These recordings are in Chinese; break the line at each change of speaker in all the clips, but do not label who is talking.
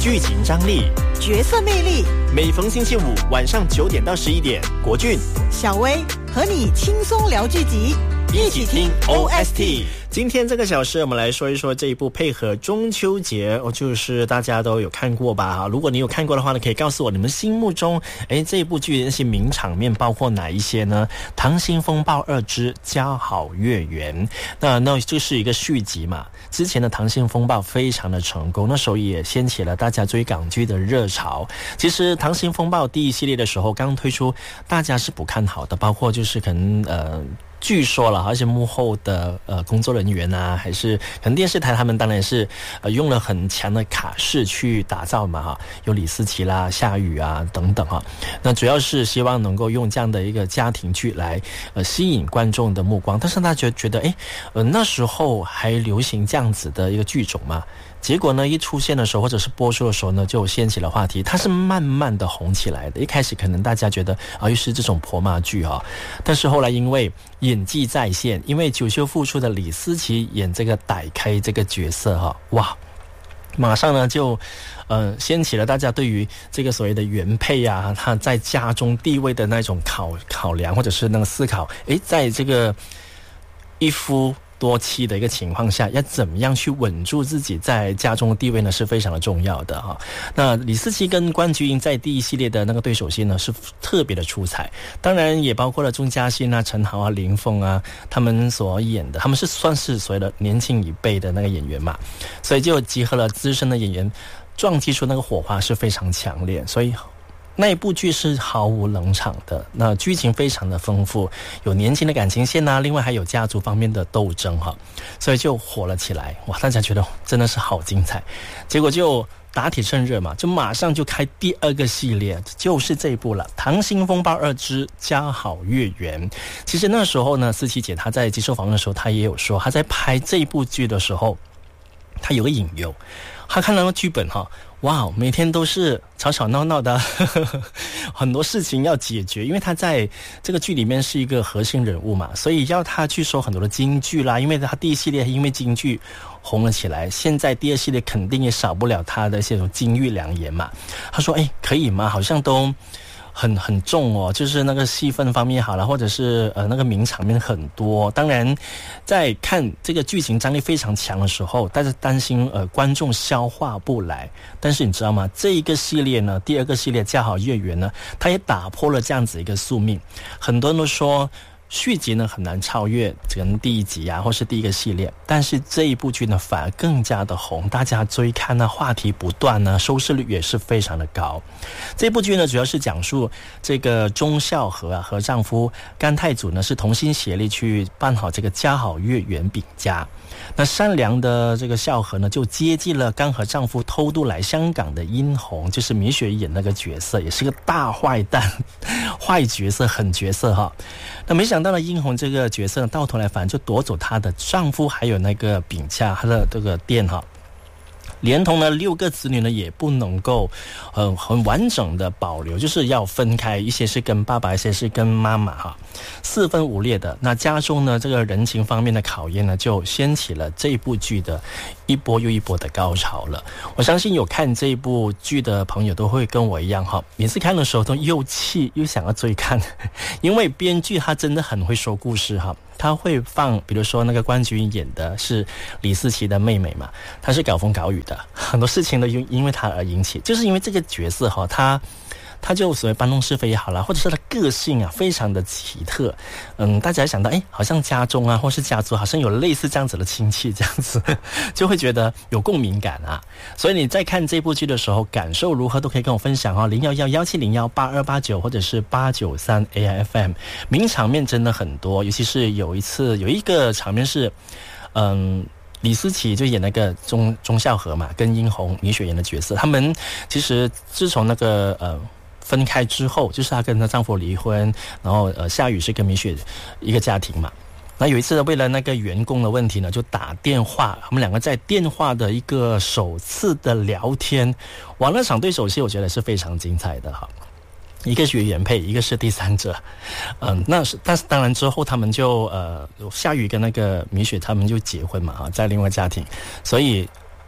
剧情张力、
角色魅力。
每逢星期五晚上9点到11点，国俊、
小薇和你轻松聊剧集，一起听 OST。
今天这个小时我们来说一说这一部配合中秋节就是大家都有看过吧。如果你有看过的话呢，可以告诉我你们心目中这一部剧那些名场面包括哪一些呢？溏心风暴2之家好月圆，那这是一个续集嘛。之前的溏心风暴非常的成功，那时候也掀起了大家追港剧的热潮。其实溏心风暴第一系列的时候刚推出，大家是不看好的，包括就是可能据说了，而且幕后的工作人员啊，还是可能电视台他们当然是用了很强的卡式去打造嘛哈，有李思琪啦、夏雨啊等等哈。那主要是希望能够用这样的一个家庭剧来吸引观众的目光，但是大家觉得那时候还流行这样子的一个剧种嘛。结果呢，一出现的时候或者是播出的时候呢，就掀起了话题。它是慢慢的红起来的。一开始可能大家觉得又是这种婆妈剧哈，但是后来因为演技在线，因为久休复出的李思琪演这个傣开这个角色哈，哇，马上呢就掀起了大家对于这个所谓的原配啊，他在家中地位的那种考量或者是那个思考。在这个一夫多妻的一个情况下，要怎么样去稳住自己在家中的地位呢，是非常的重要的哈。那李思琪跟关菊英在第一系列的那个对手戏呢，是特别的出彩，当然也包括了钟嘉欣啊、陈豪啊、林凤啊，他们所演的，他们是算是所谓的年轻一辈的那个演员嘛，所以就集合了资深的演员，撞击出那个火花是非常强烈，所以那一部剧是毫无冷场的，那剧情非常的丰富，有年轻的感情线啊，另外还有家族方面的斗争哈，所以就火了起来。哇，大家觉得真的是好精彩，结果就打铁趁热嘛，就马上就开第2个系列，就是这一部了，溏心风暴2之家好月圆。其实那时候呢，思琪姐她在接受访问的时候，她也有说，她在拍这一部剧的时候，她有个隐忧，她看到那剧本哈，哇，每天都是吵吵闹闹的很多事情要解决，因为他在这个剧里面是一个核心人物嘛，所以要他去说很多的金句啦，因为他第一系列因为金句红了起来，现在第2系列肯定也少不了他的这种金玉良言嘛。他说可以吗？好像都很重哦，就是那个戏份方面好了，或者是那个名场面很多。当然在看这个剧情张力非常强的时候，大家担心观众消化不来。但是你知道吗，这一个系列呢，第2个系列家好月圆呢，它也打破了这样子一个宿命。很多人都说续集呢很难超越可能第1集啊，或是第1个系列，但是这一部剧呢反而更加的红，大家追看呢，话题不断呢，收视率也是非常的高。这部剧呢主要是讲述这个钟孝和啊和丈夫甘太祖呢是同心协力去办好这个家好月圆饼家。那善良的这个孝和呢就接济了刚和丈夫偷渡来香港的殷红，就是米雪演那个角色，也是个大坏蛋坏角色，狠角色哈。那没想到呢，殷红这个角色到头来反而就夺走她的丈夫还有那个饼家她的这个店哈，连同呢6个子女呢也不能够很完整的保留，就是要分开，一些是跟爸爸，一些是跟妈妈哈，4分5裂的。那家中呢这个人情方面的考验呢，就掀起了这一部剧的一波又一波的高潮了。我相信有看这一部剧的朋友都会跟我一样哈，每次看的时候都又气又想要追看，因为编剧他真的很会说故事哈。他会放，比如说那个关菊英演的是李思琪的妹妹嘛，她是搞风搞雨的，很多事情都因为她而引起，就是因为这个角色哈，他就所谓搬弄是非也好啦，或者是他个性啊非常的奇特，大家想到好像家中啊或是家族好像有类似这样子的亲戚这样子，就会觉得有共鸣感啊。所以你在看这部剧的时候感受如何都可以跟我分享哦，011-1701-8289或者是893 AIFM。名场面真的很多，尤其是有一个场面是李思琪就演那个钟孝和嘛，跟殷红米雪演的角色，他们其实自从那个分开之后，就是她跟她丈夫离婚，然后夏雨是跟米雪一个家庭嘛。那有一次呢，为了那个员工的问题呢，就打电话，他们2个在电话的一个首次的聊天，哇，那场对手戏我觉得是非常精彩的哈。一个是原配，一个是第三者，但是当然之后他们就夏雨跟那个米雪他们就结婚嘛，在另外家庭，所以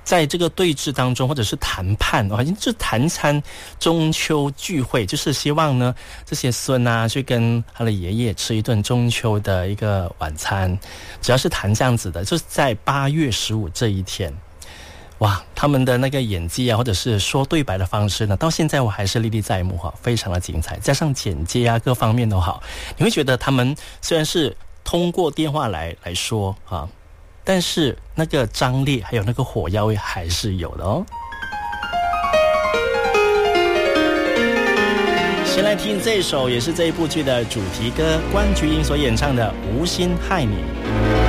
在这个对峙当中，或者是谈判就谈餐中秋聚会，就是希望呢这些孙啊去跟他的爷爷吃一顿中秋的一个晚餐，只要是谈这样子的，就是在8月15这一天。哇，他们的那个演技啊，或者是说对白的方式呢，到现在我还是历历在目非常的精彩，加上剪接啊各方面都好，你会觉得他们虽然是通过电话来说但是那个张力还有那个火药味还是有的哦。先来听这首也是这一部剧的主题歌，关菊英所演唱的《无心害你》。